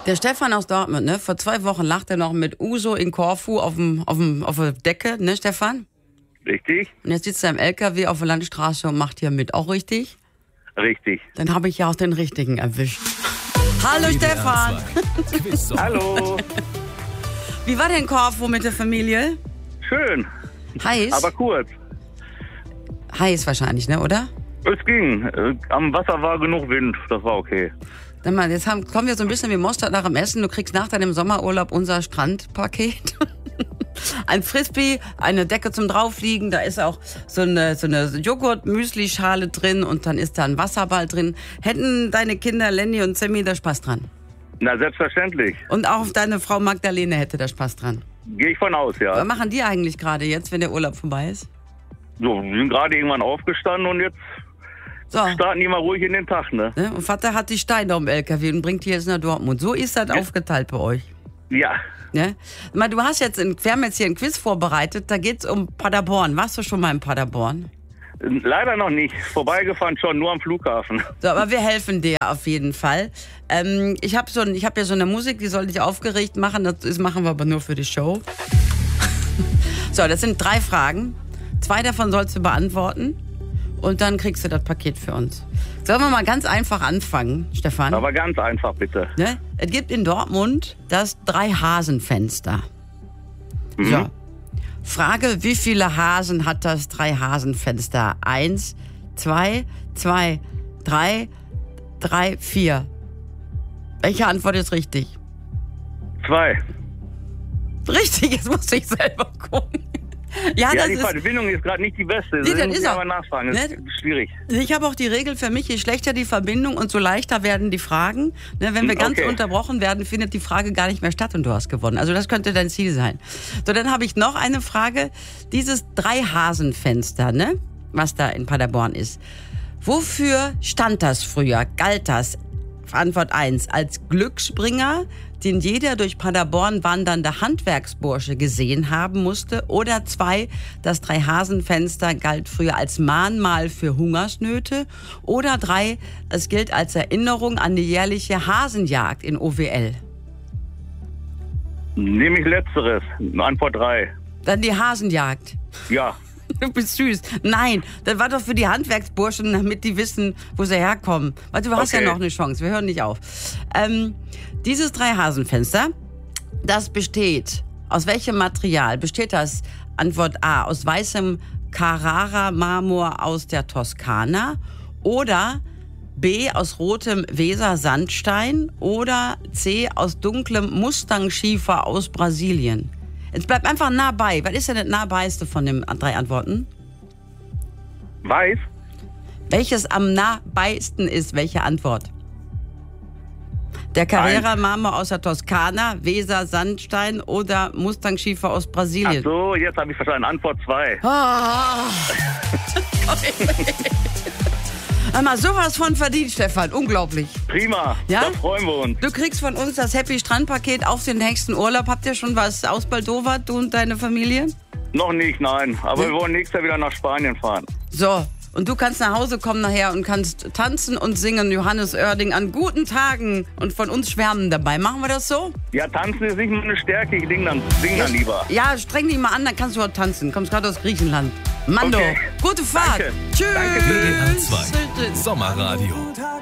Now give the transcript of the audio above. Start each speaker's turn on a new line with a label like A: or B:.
A: Der Stefan aus Dortmund, ne? Vor 2 Wochen lacht er noch mit Uso in Korfu auf der Decke, ne, Stefan?
B: Richtig?
A: Und jetzt sitzt er im LKW auf der Landstraße und macht hier mit. Auch richtig?
B: Richtig.
A: Dann habe ich ja auch den richtigen erwischt. Hallo Stefan!
B: Hallo!
A: Wie war denn Korfu mit der Familie?
B: Schön,
A: Heiß?
B: aber kurz.
A: Heiß wahrscheinlich, ne, oder?
B: Es ging. Am Wasser war genug Wind, das war okay.
A: Dann mal, jetzt kommen wir so ein bisschen wie Mostert nach dem Essen. Du kriegst nach deinem Sommerurlaub unser Strandpaket. Ein Frisbee, eine Decke zum Draufliegen, da ist auch so eine Joghurt-Müsli-Schale drin und dann ist da ein Wasserball drin. Hätten deine Kinder Lenny und Sammy da Spaß dran?
B: Na, selbstverständlich.
A: Und auch deine Frau Magdalene hätte da Spaß dran?
B: Gehe ich von aus, ja.
A: Was machen die eigentlich gerade jetzt, wenn der Urlaub vorbei ist?
B: So, wir sind gerade irgendwann aufgestanden und jetzt starten die mal ruhig in den Tag, ne?
A: Und Vater hat die Steine um LKW und bringt die jetzt nach Dortmund. So ist das aufgeteilt bei euch.
B: Ja.
A: Ne? Wir haben jetzt hier ein Quiz vorbereitet, da geht's um Paderborn. Warst du schon mal in Paderborn?
B: Leider noch nicht. Vorbeigefahren schon, nur am Flughafen.
A: So, aber wir helfen dir auf jeden Fall. Ich habe ja so eine Musik, die soll dich aufgeregt machen. Das machen wir aber nur für die Show. So, das sind 3 Fragen. 2 davon sollst du beantworten. Und dann kriegst du das Paket für uns. Sollen wir mal ganz einfach anfangen, Stefan?
B: Aber ganz einfach, bitte.
A: Ne? Es gibt in Dortmund das 3-Hasen-Fenster.
B: Mhm.
A: So. Frage, wie viele Hasen hat das 3-Hasen-Fenster? 1, 2, 3, 4. Welche Antwort ist richtig?
B: 2.
A: Richtig, jetzt muss ich selber gucken. Ja,
B: die Verbindung ist gerade nicht die beste.
A: Nee, das ist auch,
B: aber nachfragen. Das ist schwierig.
A: Ich habe auch die Regel für mich, je schlechter die Verbindung und so leichter werden die Fragen. Ne, wenn wir ganz unterbrochen werden, findet die Frage gar nicht mehr statt und du hast gewonnen. Also das könnte dein Ziel sein. So, dann habe ich noch eine Frage. Dieses 3-Hasen-Fenster, ne, was da in Paderborn ist. Wofür stand das früher? Galt das? Antwort 1, als Glücksbringer, den jeder durch Paderborn wandernde Handwerksbursche gesehen haben musste. Oder 2, das 3-Hasen-Fenster galt früher als Mahnmal für Hungersnöte. Oder 3, es gilt als Erinnerung an die jährliche Hasenjagd in OWL.
B: Nehme ich Letzteres. Antwort 3.
A: Dann die Hasenjagd.
B: Ja.
A: Du bist süß. Nein, das war doch für die Handwerksburschen, damit die wissen, wo sie herkommen. Weil du hast ja noch eine Chance, wir hören nicht auf. Dieses 3-Hasen-Fenster, das besteht, aus welchem Material besteht das? Antwort A, aus weißem Carrara-Marmor aus der Toskana. Oder B, aus rotem Weser-Sandstein. Oder C, aus dunklem Mustang-Schiefer aus Brasilien. Jetzt bleib einfach nah bei. Was ist denn das nahbeiste von den 3 Antworten?
B: Weiß.
A: Welches am nahbeisten ist? Welche Antwort? Der Carrara-Marmor aus der Toskana, Weser, Sandstein oder Mustang-Schiefer aus Brasilien?
B: Ach so, jetzt habe ich verstanden. Antwort 2.
A: Einmal sowas von verdient, Stefan. Unglaublich.
B: Prima.
A: Ja?
B: Da freuen wir uns.
A: Du kriegst von uns das Happy Strandpaket auf den nächsten Urlaub. Habt ihr schon was ausbaldowert, du und deine Familie?
B: Noch nicht, nein. Aber wir wollen nächstes Jahr wieder nach Spanien fahren.
A: So, und du kannst nach Hause kommen nachher und kannst tanzen und singen Johannes Oerding an guten Tagen und von uns schwärmen dabei. Machen wir das so?
B: Ja, tanzen ist nicht meine Stärke. Ich sing dann lieber.
A: Ja, streng dich mal an, dann kannst du auch tanzen. Kommst gerade aus Griechenland. Mando, gute Fahrt.
B: Danke.
A: Tschüss.
B: Danke.
C: WDR 2 Sommerradio.